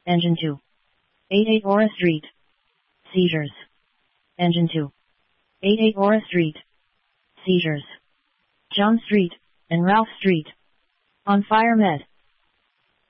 Engine 2. 88 Aura Street. Seizures. Engine 2. 88 Aura Street. Seizures. John Street, and Ralph Street. On fire med.